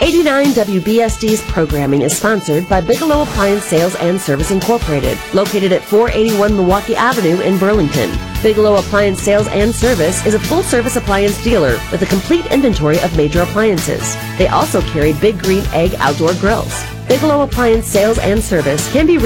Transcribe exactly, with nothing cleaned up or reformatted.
eighty-nine W B S D's programming is sponsored by Bigelow Appliance Sales and Service Incorporated, located at four eighty-one Milwaukee Avenue in Burlington. Bigelow Appliance Sales and Service is a full-service appliance dealer with a complete inventory of major appliances. They also carry Big Green Egg outdoor grills. Bigelow Appliance Sales and Service can be